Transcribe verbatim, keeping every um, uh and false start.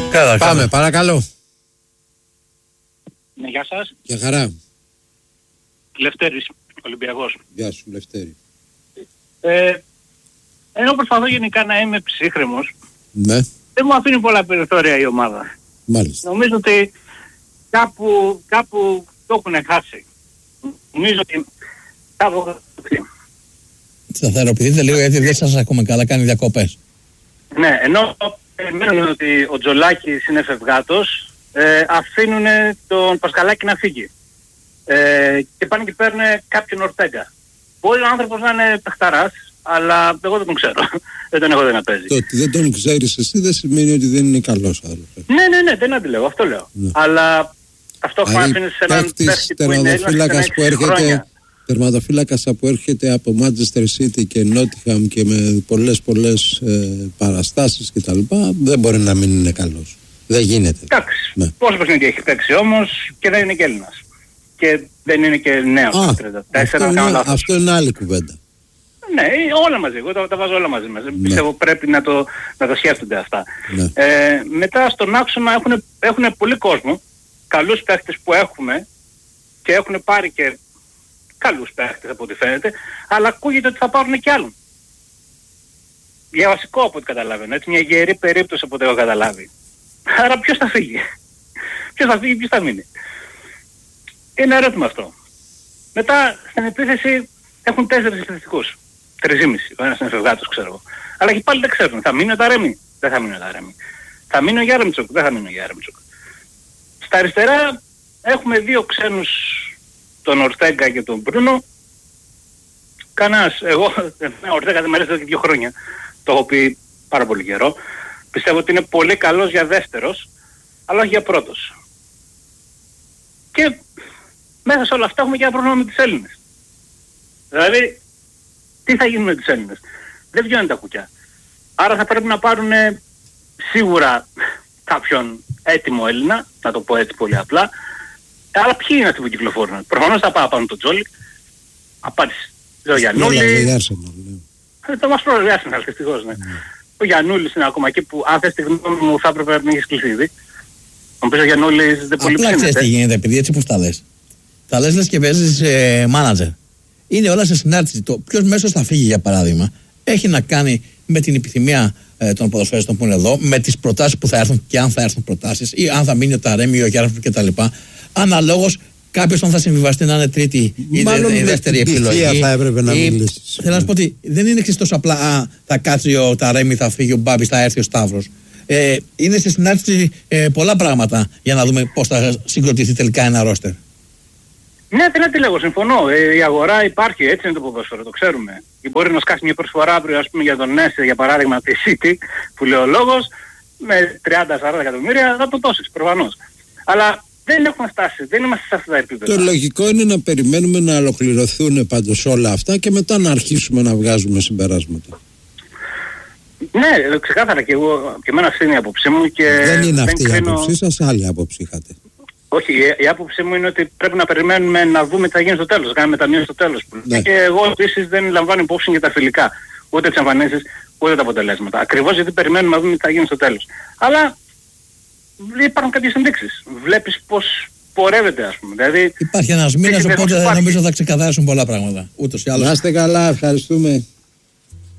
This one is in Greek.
Καλά, Πάμε, καλά. παρακαλώ. Ναι, γεια σας. Γεια χαρά. Λευτέρης, Ολυμπιακός. Γεια σου, Λευτέρη. Ε, ενώ προσπαθώ γενικά να είμαι ψύχρεμος, Ναι, δεν μου αφήνει πολλά περιθώρια η ομάδα. μάλιστα. Νομίζω ότι κάπου, κάπου το έχουν χάσει. Νομίζω ότι κάπου... Σταθεροποιηθείτε λίγο γιατί δεν σας ακούμε καλά, κάνει διακοπές. Ναι, ενώ περιμένουν ότι ο Τζολάκης είναι φευγάτος, ε, αφήνουν τον Πασκαλάκη να φύγει. Ε, και πάνε και παίρνουν κάποιον Ορτέγκα. Μπορεί ο άνθρωπος να είναι παιχταράς, αλλά εγώ δεν τον ξέρω. Δεν τον έχω δει να παίζει. Το ότι δεν τον ξέρεις εσύ δεν σημαίνει ότι δεν είναι καλός άνθρωπος. Ναι, ναι, ναι, δεν αντιλέγω, αυτό λέω. Ναι. Αλλά ταυτόχρονα Δηλαδή, αφήνεις σε έναν παίκτης παίχτη που είναι Έλληνας και τερματοφύλακας να που έχει έρχεται, χρόνια. τερματοφύλακας που έρχεται από Manchester City και Nottingham και με πολλές πολλές ε, παραστάσεις κτλ. Δεν μπορεί να μην είναι καλός. Δεν γίνεται. Εντάξει, Ναι. πόσο παιχνίδι έχει παίξει όμως και δεν είναι και Έλληνας. Και δεν είναι και νέος. Α, τριάντα αυτό τέσσερα, να κάνω είναι, λάθος. αυτό είναι άλλη κουβέντα. Ναι, όλα μαζί. Εγώ τα, τα βάζω όλα μαζί μας. Ναι. Πιστεύω πρέπει να το, να τα σκέφτονται αυτά. Ναι. Ε, μετά στον άξονα έχουν, έχουν πολύ κόσμο. Καλούς παίχτες που έχουμε και έχουν πάρει και καλούς παίχτες από ό,τι φαίνεται. Αλλά ακούγεται ότι θα πάρουν και άλλον. Για βασικό από ό,τι καταλαβαίνω. Έτσι, μια γερή περίπτωση από ό,τι έχω καταλάβει. Άρα ποιος θα φύγει. Ποιος θα φύγει, ποιος θα μείνει. Είναι ερώτημα αυτό. Μετά στην επίθεση έχουν τέσσερις επιθετικούς. Τρισήμιση. Ο ένας είναι φευγάτος, ξέρω εγώ. Αλλά και πάλι δεν ξέρουν. Θα μείνει ο Ταρέμι. Δεν θα μείνει ο Ταρέμι. Θα μείνει ο Γιάρεμτσοκ. Δεν θα μείνει ο Γιάρεμτσοκ. Στα αριστερά έχουμε δύο ξένους, τον Ορτέγκα και τον Μπρούνο. Κανένας. Εγώ, ο Ορτέγκα δεν μου αρέσει εδώ και δύο χρόνια. Το έχω πει πάρα πολύ καιρό. Πιστεύω ότι είναι πολύ καλός για δεύτερος, αλλά όχι για πρώτος. Και μέσα σε όλα αυτά έχουμε και ένα πρόβλημα με τους Έλληνες. Δηλαδή, τι θα γίνει με τους Έλληνες. Δεν βγαίνουν τα κουκιά. Άρα θα πρέπει να πάρουν σίγουρα κάποιον έτοιμο Έλληνα, να το πω έτσι πολύ απλά. Αλλά ποιοι είναι αυτοί που κυκλοφορούν. Προφανώς θα πάω πάνω τον Τζόλι. Απάντηση. Ο Γιαννούλης. Το μας πρόλαβε Arsenal, δυστυχώς, ναι. Ο Γιαννούλης είναι ακόμα εκεί που αν θες τη γνώμη μου θα έπρεπε να μην έχεις κλείσει ήδη. Ο οποίος ο Γιαννούλης δεν πολύ Απλά ξέρεις τι γίνεται, επειδή έτσι πως τα λες. Τα λες λες και παίζεις ε, μάνατζερ. Είναι όλα σε συνάρτηση. Το ποιος μέσος θα φύγει, για παράδειγμα, έχει να κάνει με την επιθυμία ε, των ποδοσφαιριστών που είναι εδώ, με τις προτάσεις που θα έρθουν και αν θα έρθουν προτάσεις, ή αν θα μείνει ο Ταρέμι ή ο Γιάρεμτσοκ κτλ. Αναλόγως, κάποιος θα συμβιβαστεί να είναι τρίτη ή δε, η δεύτερη επιλογή. Θα έπρεπε να μιλήσεις. Θέλω να σου πω ότι δεν είναι εξής τόσο απλά. Α, θα κάτσει ο Ταρέμι, θα φύγει ο Μπάμπης, θα έρθει ο Σταύρος. Ε, είναι σε συνάρτηση ε, πολλά πράγματα για να δούμε πώς θα συγκροτηθεί τελικά ένα ρόστερ. Ναι, δεν αντιλέγω, συμφωνώ. Ε, η αγορά υπάρχει, έτσι είναι το ποδόσφαιρο, το ξέρουμε. Μπορεί να σκάσει μια προσφορά αύριο, ας πούμε, για τον Νέσσε, για παράδειγμα, τη City, που λέει ο λόγος, με τριάντα σαράντα εκατομμύρια, θα το δώσεις, προφανώς. Αλλά δεν έχουμε φτάσει, δεν είμαστε σε αυτά τα επίπεδα. Το λογικό είναι να περιμένουμε να ολοκληρωθούν πάντως όλα αυτά και μετά να αρχίσουμε να βγάζουμε συμπεράσματα. Ναι, ξεκάθαρα και εγώ, και εμένα αυτή είναι η άποψή μου και δεν είναι αυτή κρίνω... η άποψή σας, άλλη άποψη είχατε. Όχι, η, η άποψή μου είναι ότι πρέπει να περιμένουμε να δούμε τι θα γίνει στο τέλος, να κάνουμε μεταμείωση στο τέλος. Ναι. Και εγώ επίσης δεν λαμβάνω υπόψη για τα φιλικά, ούτε τις εμφανίσεις, ούτε τα αποτελέσματα. Ακριβώς γιατί περιμένουμε να δούμε τι θα γίνει στο τέλος. Αλλά υπάρχουν κάποιες ενδείξεις. Βλέπεις πώς πορεύεται, ας πούμε. Δηλαδή, υπάρχει ένας μήνας, οπότε νομίζω θα ξεκαθαρίσουν πολλά πράγματα. Ούτως ή άλλως. Να είστε καλά, ευχαριστούμε.